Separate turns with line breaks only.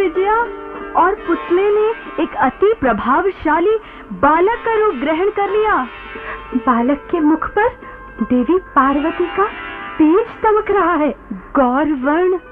विजया, और पुतले ने एक अति प्रभावशाली बालक का रूप ग्रहण कर लिया। बालक के मुख पर देवी पार्वती का तेज चमक रहा है। गौरवर्ण